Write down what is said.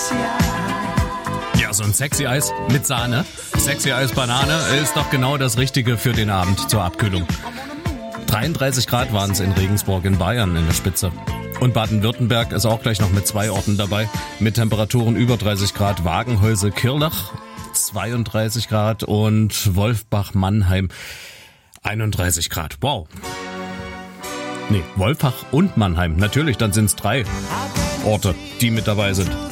Ja, so ein Sexy Eis mit Sahne. Sexy Eis Banane ist doch genau das Richtige für den Abend zur Abkühlung. 33 Grad waren es in Regensburg in Bayern in der Spitze. Und Baden-Württemberg ist auch gleich noch mit 2 Orten dabei, mit Temperaturen über 30 Grad. Wagenhäuser-Kirlach 32 Grad und Wolfbach-Mannheim 31 Grad. Wow. Nee, Wolfach und Mannheim. Natürlich, dann sind es 3 Orte, die mit dabei sind.